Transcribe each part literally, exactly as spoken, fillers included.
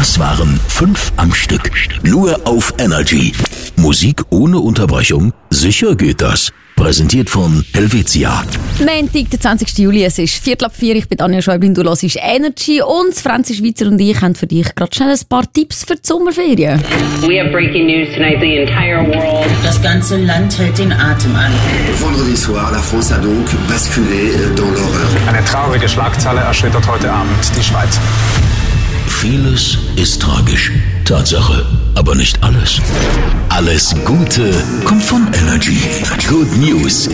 Das waren fünf am Stück. Nur auf Energy. Musik ohne Unterbrechung? Sicher geht das. Präsentiert von Helvetia. Montag, der zwanzigsten Juli, es ist Viertel ab vier. Ich bin Anja Schäublin, du hörst Energy. Und Franzi Schweizer und ich haben für dich gerade schnell ein paar Tipps für die Sommerferien. We have breaking news tonight. The entire world. Das ganze Land hält den Atem an. Vendredi soir, la France a donc basculé dans l'horreur. Eine traurige Schlagzeile erschüttert heute Abend die Schweiz. Vieles ist tragisch. Tatsache, aber nicht alles. Alles Gute kommt von Energy. Good News.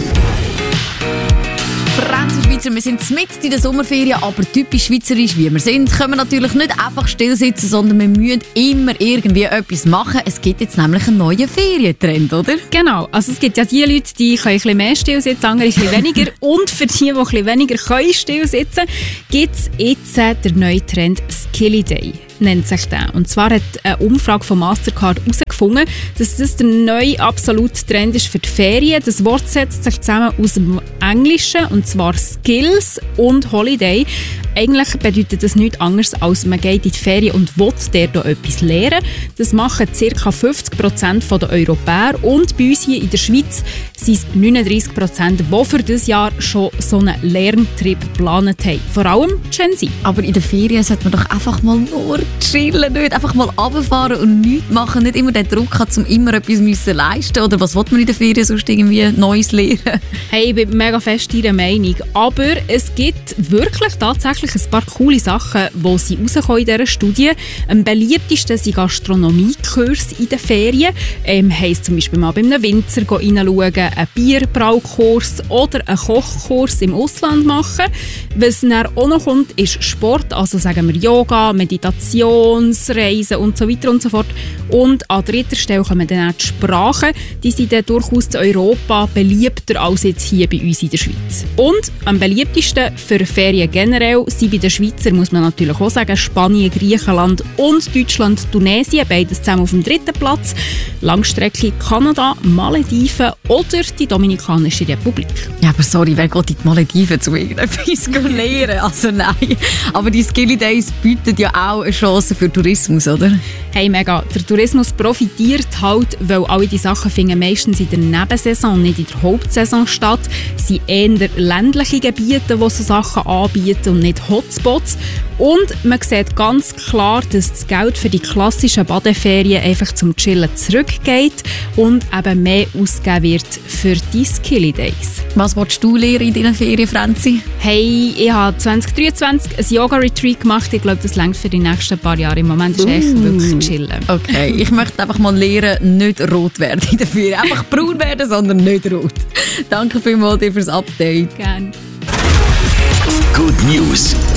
Franzi Schweizer, wir sind mitten in der Sommerferien, aber typisch schweizerisch, wie wir sind, können wir natürlich nicht einfach still sitzen, sondern wir müssen immer irgendwie etwas machen. Es gibt jetzt nämlich einen neuen Ferientrend, oder? Genau, also es gibt ja die Leute, die können ein bisschen mehr still sitzen, andere ein bisschen weniger. Und für die, die ein bisschen weniger können still sitzen, gibt es jetzt äh, den neuen Trend Skilly Day, nennt sich der. Und zwar hat eine Umfrage von Mastercard herausgefunden, dass das der neue absolute Trend ist für die Ferien. Das Wort setzt sich zusammen aus dem Englischen, und zwar Skills und Holiday. Eigentlich bedeutet das nichts anderes, als man geht in die Ferien und will dort etwas lernen. Das machen ca. fünfzig Prozent der Europäer, und bei uns hier in der Schweiz sind es neununddreissig Prozent, die für dieses Jahr schon so einen Lerntrip geplant haben. Vor allem Gen Z. Aber in den Ferien sollte man doch einfach mal nur chillen, nicht einfach mal runterfahren und nichts machen, nicht immer den Druck haben, um immer etwas müssen leisten. Oder was will man in den Ferien sonst irgendwie Neues lernen? Hey, ich bin mega fest Ihrer Meinung. Aber es gibt wirklich tatsächlich ein paar coole Sachen, die sie rauskommen in dieser Studie. Am beliebtesten sind Gastronomiekurse in den Ferien. Ähm, heisst zum Beispiel mal bei einem Winzer reinschauen, einen Bierbraukurs oder einen Kochkurs im Ausland machen. Was dann auch noch kommt, ist Sport, also sagen wir Yoga, Meditationsreisen und so weiter und so fort. Und an dritter Stelle kommen dann auch die Sprachen. Die sind dann durchaus in Europa beliebter als jetzt hier bei uns in der Schweiz. Und am beliebtesten für Ferien generell sind bei den Schweizer, muss man natürlich auch sagen, Spanien, Griechenland und Deutschland, Tunesien, beides zusammen auf dem dritten Platz. Langstrecke Kanada, Malediven oder die Dominikanische Republik. Ja, aber sorry, wer geht in die Malediven zu irgendetwas lernen? Also nein. Aber die Skilly Days bieten ja auch eine Chance für Tourismus, oder? Hey, mega. Der Tourismus profitiert halt, weil alle die Sachen finden meistens in der Nebensaison, nicht in der Hauptsaison statt. Es sind eher ländliche Gebiete, die so Sachen anbieten und nicht Hotspots. Und man sieht ganz klar, dass das Geld für die klassischen Badeferien einfach zum Chillen zurückgeht und eben mehr ausgegeben wird für die Skilly Days. Was willst du lernen in deinen Ferien, Franzi? Hey, ich habe zwanzig dreiundzwanzig ein Yoga-Retreat gemacht. Ich glaube, das reicht für die nächsten paar Jahre. Im Moment ist echt uh. wirklich chillen. Okay, ich möchte einfach mal lernen, nicht rot werden in der Ferien. Einfach braun werden, sondern nicht rot. Danke vielmals dir fürs Update. Gerne. Good News.